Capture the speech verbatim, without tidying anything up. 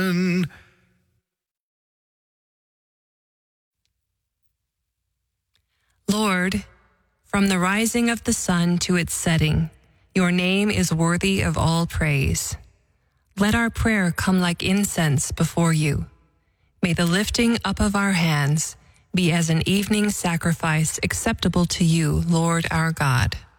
Lord, from the rising of the sun to its setting, your name is worthy of all praise. Let our prayer come like incense before you. May the lifting up of our hands be as an evening sacrifice acceptable to you, Lord our God.